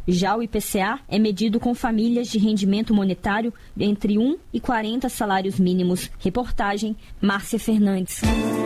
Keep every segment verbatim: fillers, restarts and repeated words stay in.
Já o I P C A é medido com famílias de rendimento monetário entre um e quarenta salários mínimos. Reportagem, Márcia Fernandes.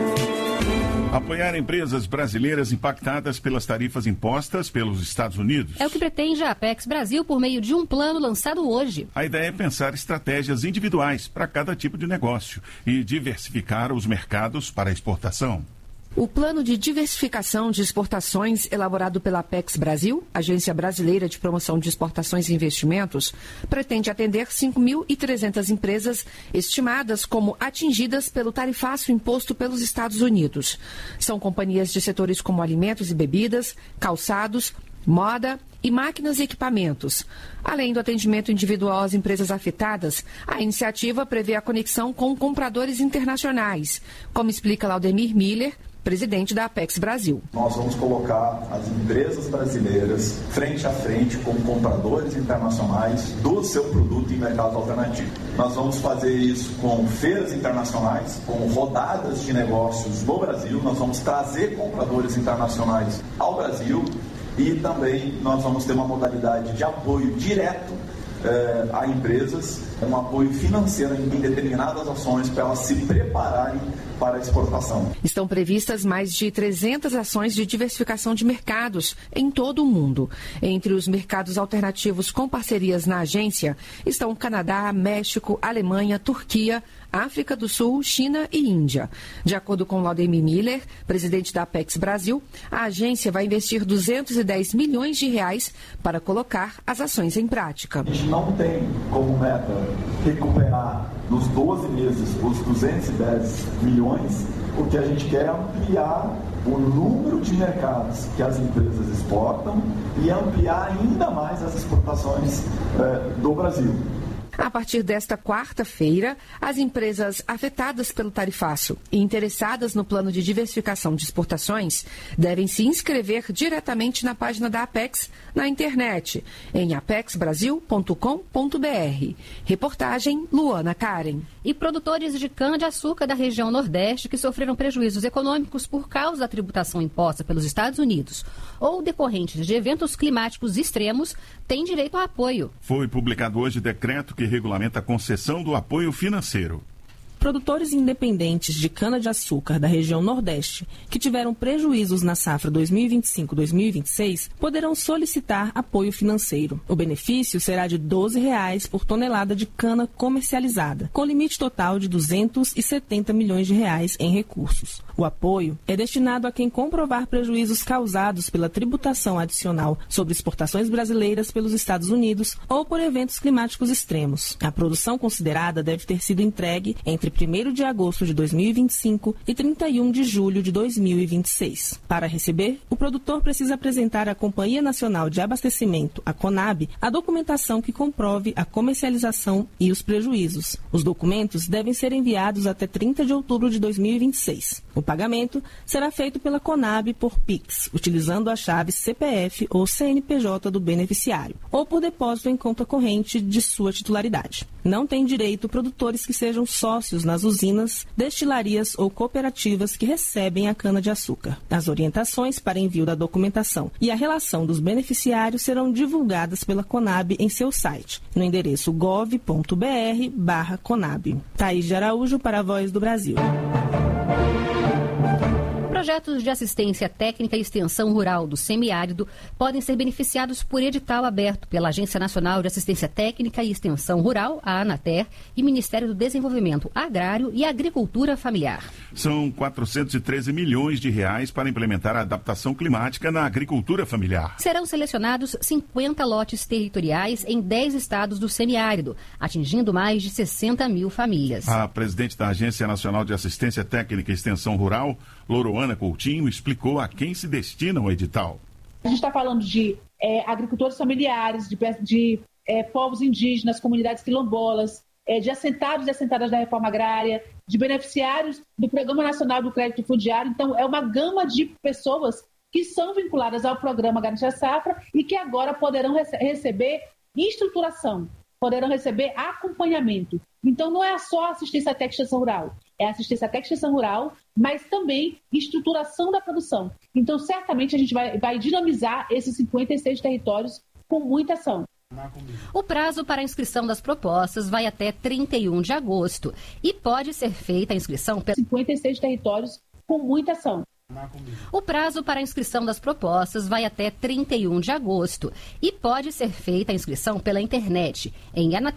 Apoiar empresas brasileiras impactadas pelas tarifas impostas pelos Estados Unidos. É o que pretende a Apex Brasil por meio de um plano lançado hoje. A ideia é pensar estratégias individuais para cada tipo de negócio e diversificar os mercados para a exportação. O plano de diversificação de exportações elaborado pela Apex Brasil, Agência Brasileira de Promoção de Exportações e Investimentos, pretende atender cinco mil e trezentas empresas estimadas como atingidas pelo tarifaço imposto pelos Estados Unidos. São companhias de setores como alimentos e bebidas, calçados, moda e máquinas e equipamentos. Além do atendimento individual às empresas afetadas, a iniciativa prevê a conexão com compradores internacionais, como explica Laudemir Miller, presidente da Apex Brasil. Nós vamos colocar as empresas brasileiras frente a frente com compradores internacionais do seu produto em mercados alternativos. Nós vamos fazer isso com feiras internacionais, com rodadas de negócios no Brasil. Nós vamos trazer compradores internacionais ao Brasil e também nós vamos ter uma modalidade de apoio direto eh, a empresas, um apoio financeiro em determinadas ações para elas se prepararem para a exportação. Estão previstas mais de trezentas ações de diversificação de mercados em todo o mundo. Entre os mercados alternativos com parcerias na agência estão Canadá, México, Alemanha, Turquia, África do Sul, China e Índia. De acordo com Laudemir Miller, presidente da Apex Brasil, a agência vai investir duzentos e dez milhões de reais para colocar as ações em prática. A gente não tem como meta recuperar nos doze meses os duzentos e dez milhões. O que a gente quer é ampliar o número de mercados que as empresas exportam e ampliar ainda mais as exportações eh, do Brasil. A partir desta quarta-feira, as empresas afetadas pelo tarifaço e interessadas no plano de diversificação de exportações devem se inscrever diretamente na página da Apex na internet, em apex brasil ponto com ponto b r. Reportagem Luana Karen. E produtores de cana-de-açúcar da região Nordeste que sofreram prejuízos econômicos por causa da tributação imposta pelos Estados Unidos ou decorrentes de eventos climáticos extremos têm direito a apoio. Foi publicado hoje decreto que regulamenta a concessão do apoio financeiro. Produtores independentes de cana-de-açúcar da região Nordeste que tiveram prejuízos na safra dois mil e vinte e cinco a dois mil e vinte e seis poderão solicitar apoio financeiro. O benefício será de doze reais por tonelada de cana comercializada, com limite total de duzentos e setenta milhões de reais em recursos. O apoio é destinado a quem comprovar prejuízos causados pela tributação adicional sobre exportações brasileiras pelos Estados Unidos ou por eventos climáticos extremos. A produção considerada deve ter sido entregue entre primeiro de agosto de dois mil e vinte e cinco e trinta e um de julho de dois mil e vinte e seis. Para receber, o produtor precisa apresentar à Companhia Nacional de Abastecimento, a CONAB, a documentação que comprove a comercialização e os prejuízos. Os documentos devem ser enviados até trinta de outubro de dois mil e vinte e seis. O pagamento será feito pela CONAB por Pix, utilizando a chave C P F ou C N P J do beneficiário, ou por depósito em conta corrente de sua titularidade. Não tem direito produtores que sejam sócios nas usinas, destilarias ou cooperativas que recebem a cana-de-açúcar. As orientações para envio da documentação e a relação dos beneficiários serão divulgadas pela CONAB em seu site, no endereço gov ponto br barra conab. Thaís de Araújo para a Voz do Brasil. Projetos de assistência técnica e extensão rural do semiárido podem ser beneficiados por edital aberto pela Agência Nacional de Assistência Técnica e Extensão Rural, a ANATER, e Ministério do Desenvolvimento Agrário e Agricultura Familiar. São quatrocentos e treze milhões de reais para implementar a adaptação climática na agricultura familiar. Serão selecionados cinquenta lotes territoriais em dez estados do semiárido, atingindo mais de sessenta mil famílias. A presidente da Agência Nacional de Assistência Técnica e Extensão Rural, Loroana Coutinho, explicou a quem se destina o edital. A gente está falando de é, agricultores familiares, de, de é, povos indígenas, comunidades quilombolas, é, de assentados e assentadas da reforma agrária, de beneficiários do Programa Nacional do Crédito Fundiário. Então, é uma gama de pessoas que são vinculadas ao Programa Garantia Safra e que agora poderão rece- receber estruturação, poderão receber acompanhamento. Então, não é só assistência técnica e extensão rural, é assistência técnica e extensão rural, mas também estruturação da produção. Então, certamente, a gente vai, vai dinamizar esses cinquenta e seis territórios com muita ação. O prazo para a inscrição das propostas vai até trinta e um de agosto e pode ser feita a inscrição pela cinquenta e seis territórios com muita ação. O prazo para a inscrição das propostas vai até trinta e um de agosto e pode ser feita a inscrição pela internet em anatel